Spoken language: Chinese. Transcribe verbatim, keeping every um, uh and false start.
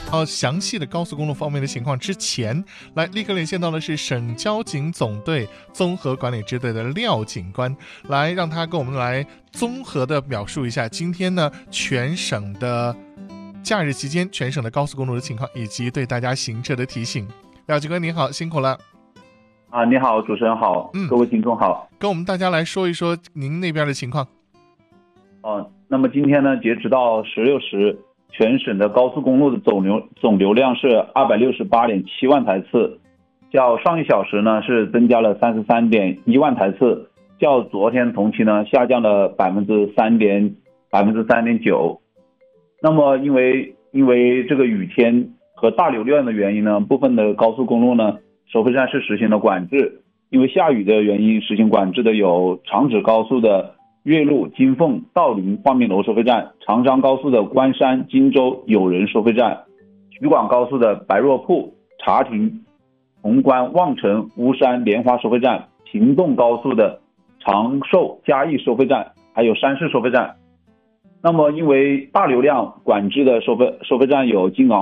到详细的高速公路方面的情况之前，来立刻连线到的是省交警总队综合管理支队的廖警官，来让他跟我们来综合的表述一下今天呢全省的假日期间全省的高速公路的情况，以及对大家行车的提醒。廖警官你好，辛苦了。 啊，你好，主持人好，嗯，各位听众好， 跟我们大家来说一说您那边的情况。 哦、呃，那么今天呢，截止到十六时，全省的高速公路的总流总流量是二百六十八点七万台次，较上一小时呢是增加了三十三点一万台次，较昨天同期呢下降了百分之三点百分之三点九。那么因为因为这个雨天和大流量的原因呢，部分的高速公路呢收费站是实行了管制。因为下雨的原因实行管制的有长指高速的岳麓、金凤、道陵、晃鸣楼收费站，长张高速的关山、荆州、友人收费站，徐广高速的白若铺、茶亭、潼关、望城、巫山、莲花收费站，平洞高速的长寿、嘉义收费站，还有山势收费站。那么因为大流量管制的收费收费站有金昂